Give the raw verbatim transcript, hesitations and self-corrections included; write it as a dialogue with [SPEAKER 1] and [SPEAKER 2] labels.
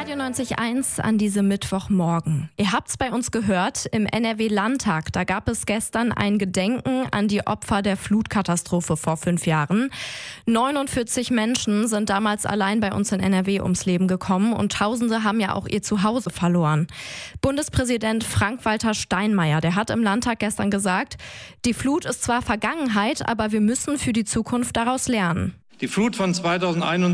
[SPEAKER 1] Radio neunzig Komma eins an diesem Mittwochmorgen. Ihr habt's bei uns gehört, im N R W-Landtag, da gab es gestern ein Gedenken an die Opfer der Flutkatastrophe vor fünf Jahren. neunundvierzig Menschen sind damals allein bei uns in N R W ums Leben gekommen und Tausende haben ja auch ihr Zuhause verloren. Bundespräsident Frank-Walter Steinmeier, der hat im Landtag gestern gesagt, die Flut ist zwar Vergangenheit, aber wir müssen für die Zukunft daraus lernen.
[SPEAKER 2] Die Flut von zweitausendeinundzwanzig